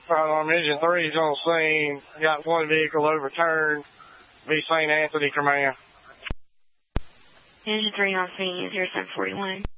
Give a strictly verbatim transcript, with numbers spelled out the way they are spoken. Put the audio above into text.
Um, Engine three is on scene. Got one vehicle overturned. Be Saint Anthony Command. Engine three on scene, zero seven forty-one.